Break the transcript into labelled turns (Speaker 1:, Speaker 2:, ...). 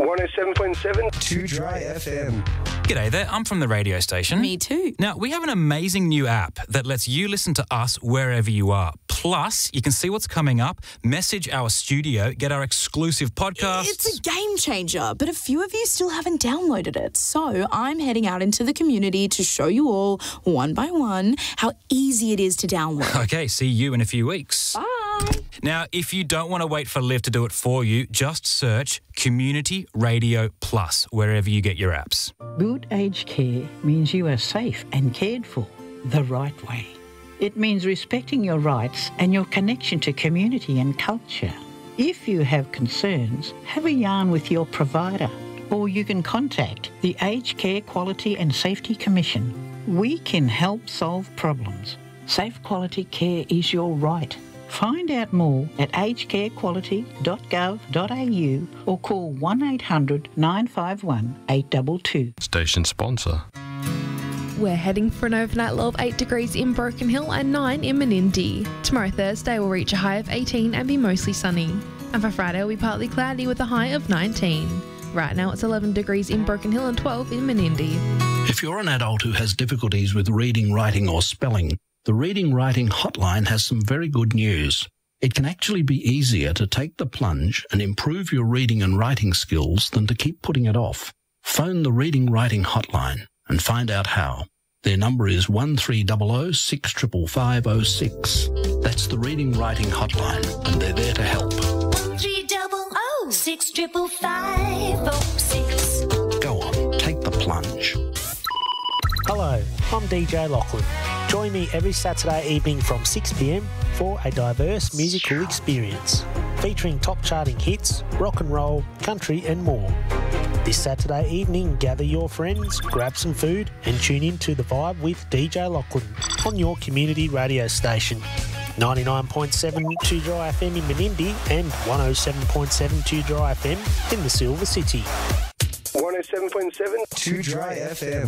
Speaker 1: 107.7 2 Dry FM.
Speaker 2: G'day there, I'm from the radio station.
Speaker 3: Me too.
Speaker 2: Now, we have an amazing new app that lets you listen to us wherever you are. Plus, you can see what's coming up, message our studio, get our exclusive podcasts.
Speaker 3: It's a game changer, but a few of you still haven't downloaded it. So I'm heading out into the community to show you all, one by one, how easy it is to download.
Speaker 2: Okay, see you in a few weeks.
Speaker 3: Bye.
Speaker 2: Now, if you don't want to wait for Liv to do it for you, just search Community Radio Plus wherever you get your apps.
Speaker 4: Good aged care means you are safe and cared for the right way. It means respecting your rights and your connection to community and culture. If you have concerns, have a yarn with your provider, or you can contact the Aged Care Quality and Safety Commission. We can help solve problems. Safe quality care is your right. Find out more at agedcarequality.gov.au or call 1800 951 822.
Speaker 5: Station sponsor.
Speaker 6: We're heading for an overnight low of 8 degrees in Broken Hill and 9 in Menindee. Tomorrow Thursday will reach a high of 18 and be mostly sunny. And for Friday will be partly cloudy with a high of 19. Right now it's 11 degrees in Broken Hill and 12 in Menindee.
Speaker 7: If you're an adult who has difficulties with reading, writing or spelling, the Reading Writing Hotline has some very good news. It can actually be easier to take the plunge and improve your reading and writing skills than to keep putting it off. Phone the Reading Writing Hotline and find out how. Their number is 1300 65506. That's the Reading Writing Hotline, and they're there to help.
Speaker 8: 1300 65506.
Speaker 7: Go on, take the plunge.
Speaker 9: Hello, I'm DJ Lachlan. Join me every Saturday evening from 6 p.m. for a diverse musical experience featuring top charting hits, rock and roll, country and more. This Saturday evening, gather your friends, grab some food and tune in to The Vibe with DJ Lachlan on your community radio station. 99.7 2 Dry FM in Menindee and 107.7 2 Dry FM in the Silver City.
Speaker 1: 107.7 2 Dry FM.